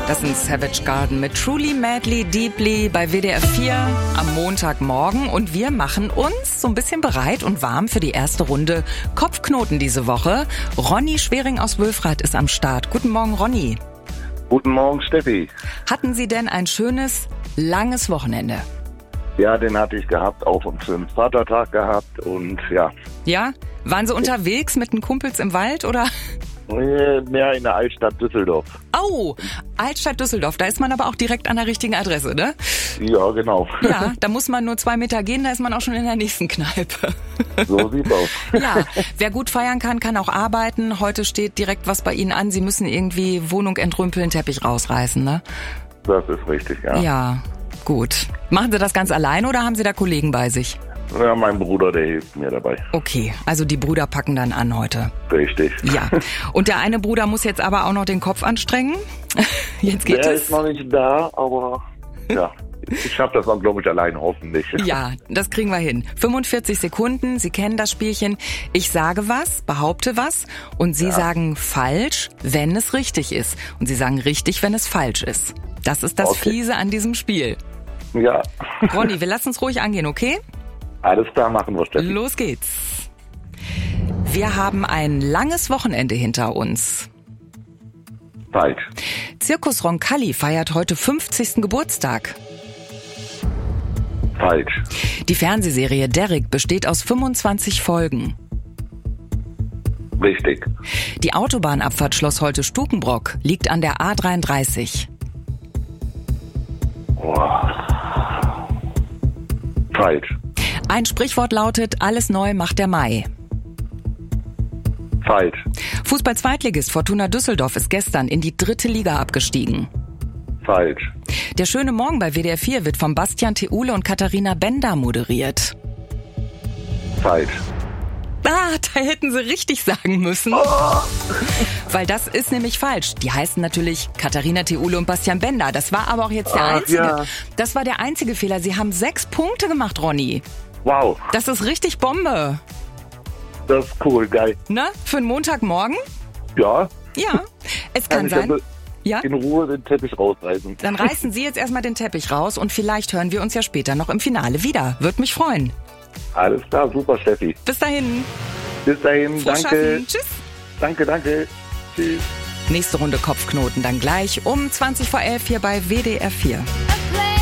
Das sind Savage Garden mit Truly, Madly, Deeply bei WDR 4 am Montagmorgen. Und wir machen uns so ein bisschen bereit und warm für die erste Runde Kopfknoten diese Woche. Ronny Schwering aus Wülfrath ist am Start. Guten Morgen, Ronny. Guten Morgen, Steffi. Hatten Sie denn ein schönes, langes Wochenende? Ja, den hatte ich gehabt, auch einen schönen Vatertag gehabt und ja. Ja? Waren Sie unterwegs mit den Kumpels im Wald oder? Mehr in der Altstadt Düsseldorf. Oh, Altstadt Düsseldorf, da ist man aber auch direkt an der richtigen Adresse, ne? Ja, genau. Ja, da muss man nur 2 Meter gehen, da ist man auch schon in der nächsten Kneipe. So sieht's aus. Ja, wer gut feiern kann, kann auch arbeiten. Heute steht direkt was bei Ihnen an. Sie müssen irgendwie Wohnung entrümpeln, Teppich rausreißen, ne? Das ist richtig, ja. Ja, gut. Machen Sie das ganz allein oder haben Sie da Kollegen bei sich? Ja, mein Bruder, der hilft mir dabei. Okay, also die Brüder packen dann an heute. Richtig. Ja, und der eine Bruder muss jetzt aber auch noch den Kopf anstrengen. Jetzt geht Der es. ist noch nicht da, aber ja, ich schaffe das auch, glaube ich, allein hoffentlich. Ja, das kriegen wir hin. 45 Sekunden, Sie kennen das Spielchen. Ich sage was, behaupte was und Sie sagen falsch, wenn es richtig ist. Und Sie sagen richtig, wenn es falsch ist. Das ist das Fiese an diesem Spiel. Ja. Ronny, wir lassen es ruhig angehen, okay? Alles klar, machen wir, Steffi. Los geht's. Wir haben ein langes Wochenende hinter uns. Falsch. Zirkus Roncalli feiert heute 50. Geburtstag. Falsch. Die Fernsehserie Derrick besteht aus 25 Folgen. Richtig. Die Autobahnabfahrt Schloss Holte-Stukenbrock liegt an der A33. Falsch. Ein Sprichwort lautet, alles neu macht der Mai. Falsch. Fußball-Zweitligist Fortuna Düsseldorf ist gestern in die 3. Liga abgestiegen. Falsch. Der schöne Morgen bei WDR 4 wird von Bastian Theule und Katharina Bender moderiert. Falsch. Ah, da hätten Sie richtig sagen müssen. Oh. Weil das ist nämlich falsch. Die heißen natürlich Katharina Theule und Bastian Bender. Das war aber auch jetzt der einzige. Ja. Das war der einzige Fehler. Sie haben 6 Punkte gemacht, Ronny. Wow. Das ist richtig Bombe. Das ist cool, geil. Ne? Für einen Montagmorgen? Ja. Ja. Es kann ich sein. Ja? In Ruhe den Teppich rausreißen. Dann reißen Sie jetzt erstmal den Teppich raus und vielleicht hören wir uns ja später noch im Finale wieder. Würde mich freuen. Alles klar, super, Steffi. Bis dahin. Bis dahin, Frohes danke. Schaffen. Tschüss. Danke. Tschüss. Nächste Runde Kopfknoten dann gleich um 20 vor 11 hier bei WDR 4.